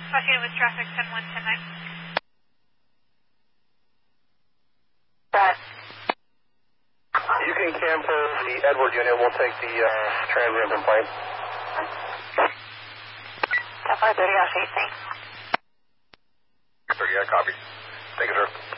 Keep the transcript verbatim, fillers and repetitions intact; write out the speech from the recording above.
Associated with traffic ten one, ten nine. Right. You can cancel the Edward unit. We'll take the uh, transient complaint. ten five thirty, I'll see. Thanks. thirty, yeah, copy. Thank you, sir.